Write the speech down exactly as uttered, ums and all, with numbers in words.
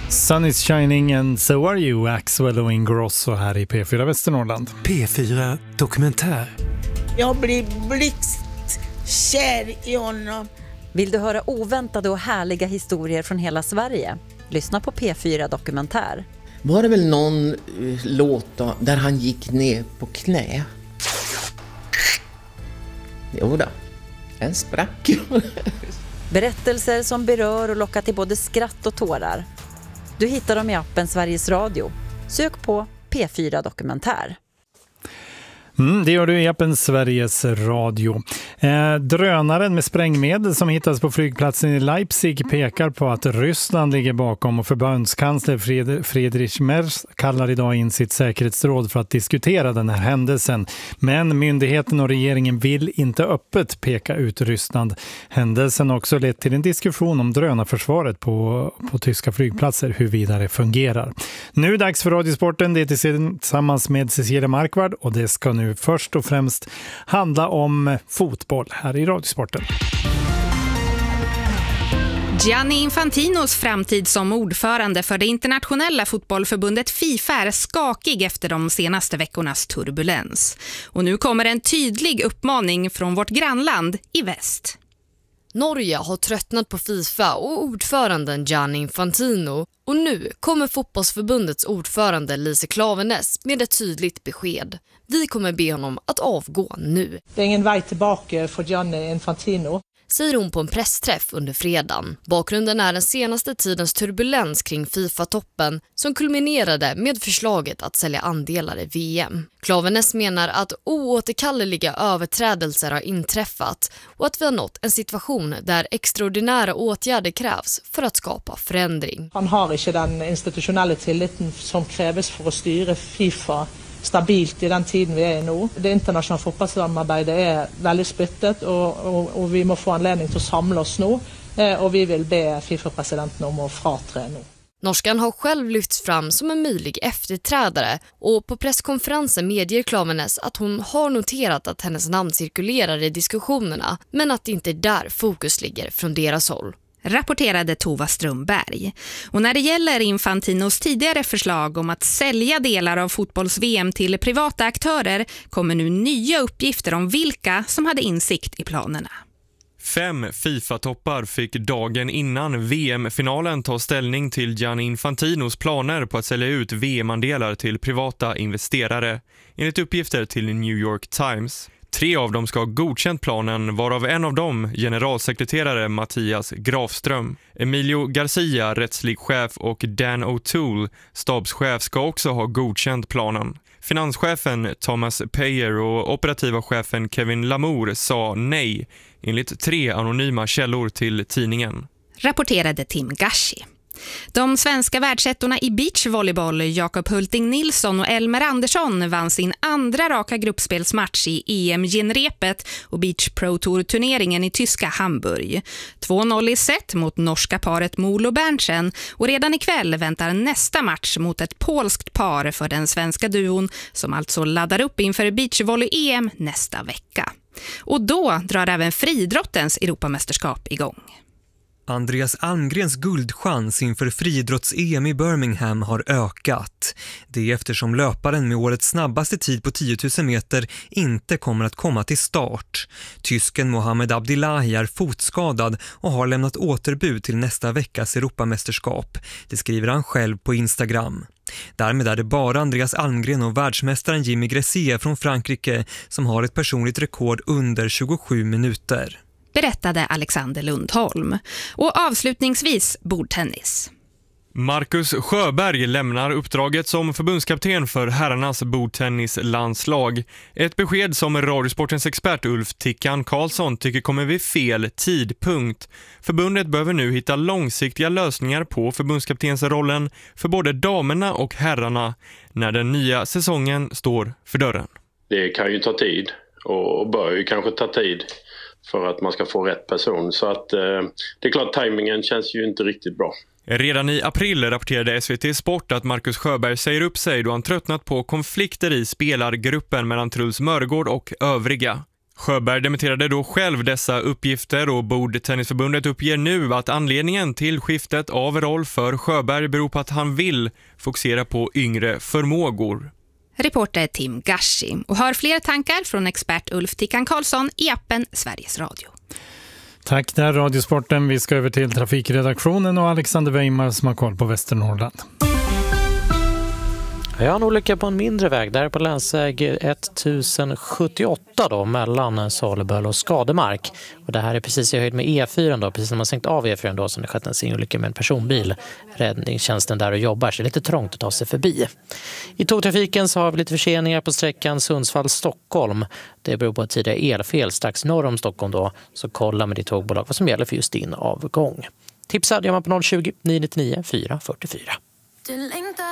Sun is shining and so are you, Axwell och Ingrosso här i P fyra Västernorrland. P fyra Dokumentär. Jag blir blixtkär i honom. Vill du höra oväntade och härliga historier från hela Sverige? Lyssna på P fyra Dokumentär. Var det väl någon uh, låt då, där han gick ner på knä? Jo då, en sprack. Berättelser som berör och lockar till både skratt och tårar. Du hittar dem i appen Sveriges Radio. Sök på P fyra Dokumentär. Mm, det gör du i appen Sveriges Radio. Eh, drönaren med sprängmedel som hittas på flygplatsen i Leipzig pekar på att Ryssland ligger bakom, och förbundskansler Fred- Friedrich Merz kallar idag in sitt säkerhetsråd för att diskutera den här händelsen. Men myndigheten och regeringen vill inte öppet peka ut Ryssland. Händelsen har också lett till en diskussion om drönarförsvaret på, på tyska flygplatser, hur vidare fungerar. Nu är det dags för Radiosporten, det är tillsammans med Cecilia Markvard, och det ska nu först och främst handla om fotboll här i Radiosporten. Gianni Infantinos framtid som ordförande för det internationella fotbollförbundet FIFA är skakig efter de senaste veckornas turbulens. Och nu kommer en tydlig uppmaning från vårt grannland i väst. Norge har tröttnat på FIFA och ordföranden Gianni Infantino, och nu kommer fotbollsförbundets ordförande Lise Klaveness med ett tydligt besked. Vi kommer be honom att avgå nu. Det är ingen väg tillbaka för Gianni Infantino, säger hon på en pressträff under fredagen. Bakgrunden är den senaste tidens turbulens kring FIFA-toppen som kulminerade med förslaget att sälja andelar i V M. Klaveness menar att oåterkalleliga överträdelser har inträffat och att vi har nått en situation där extraordinära åtgärder krävs för att skapa förändring. han har inte den institutionella tilliten som krävs för att styra FIFA stabilt i den tiden vi är i nu. Det internationella fotbollssamarbetet är väldigt splittet, och, och, och vi måste få anledning till att samla oss nu, och vi vill be FIFA-presidenten om att fraträ nu. Norskan har själv lyfts fram som en möjlig efterträdare, och på presskonferensen medger Klaveness att hon har noterat att hennes namn cirkulerar i diskussionerna, men att det inte är där fokus ligger från deras håll. Rapporterade Tova Strömberg. Och när det gäller Infantinos tidigare förslag om att sälja delar av fotbolls-V M till privata aktörer kommer nu nya uppgifter om vilka som hade insikt i planerna. Fem FIFA-toppar fick dagen innan V M-finalen ta ställning till Gianni Infantinos planer på att sälja ut V M-andelar till privata investerare, enligt uppgifter till New York Times. Tre av dem ska ha godkänt planen, varav en av dem generalsekreterare Mattias Grafström. Emilio Garcia, rättslig chef, och Dan O'Toole, stabschef, ska också ha godkänt planen. Finanschefen Thomas Payer och operativa chefen Kevin Lamour sa nej, enligt tre anonyma källor till tidningen. Rapporterade Tim Gashi. De svenska världsettorna i beachvolleyboll Jakob Hulting Nilsson och Elmer Andersson vann sin andra raka gruppspelsmatch i E M-genrepet och Beach Pro Tour-turneringen i tyska Hamburg. två noll i set mot norska paret Molo Berntsen, och redan ikväll väntar nästa match mot ett polskt par för den svenska duon som alltså laddar upp inför beachvolley-E M nästa vecka. Och då drar även friidrottens Europamästerskap igång. Andreas Almgrens guldchans inför friidrotts-E M i Birmingham har ökat. Det är eftersom löparen med årets snabbaste tid på tio tusen meter inte kommer att komma till start. Tysken Mohamed Abdillahi är fotskadad och har lämnat återbud till nästa veckas Europamästerskap. Det skriver han själv på Instagram. Därmed är det bara Andreas Almgren och världsmästaren Jimmy Gressier från Frankrike som har ett personligt rekord under tjugosju minuter. Berättade Alexander Lundholm. Och avslutningsvis bordtennis. Marcus Sjöberg lämnar uppdraget som förbundskapten för herrarnas bordtennislandslag. Ett besked som Radiosportens expert Ulf Tickan Karlsson tycker kommer vid fel tidpunkt. Förbundet behöver nu hitta långsiktiga lösningar på förbundskaptensrollen för både damerna och herrarna när den nya säsongen står för dörren. Det kan ju ta tid och bör ju kanske ta tid för att man ska få rätt person. Så att eh, det är klart, tajmingen känns ju inte riktigt bra. Redan i april rapporterade S V T Sport att Marcus Sjöberg säger upp sig då han tröttnat på konflikter i spelargruppen mellan Truls Mörgård och övriga. Sjöberg dementerade då själv dessa uppgifter och Bordtennisförbundet uppger nu att anledningen till skiftet av roll för Sjöberg beror på att han vill fokusera på yngre förmågor. Reporter Tim Gashi. Och hör fler tankar från expert Ulf Tickan Karlsson i appen Sveriges Radio. Tack där Radiosporten. Vi ska över till trafikredaktionen och Alexander Weimar som har koll på Västernorrland. Jag har en olycka på en mindre väg där på länsväg tusen sjuttioåtta då, mellan Saleböl och Skademark. Och det här är precis i höjd med E fyra då, precis när man sänkt av E fyra då, som det skett en singolycka med en personbil. Räddningstjänsten där och jobbar, så det är lite trångt att ta sig förbi. I tågtrafiken så har vi lite förseningar på sträckan Sundsvall-Stockholm. Det beror på ett tidigare elfel strax norr om Stockholm då, så kolla med ditt tågbolag vad som gäller för just din avgång. Tipsa gör man på noll tjugo, nio nio nio, fyra fyra fyra.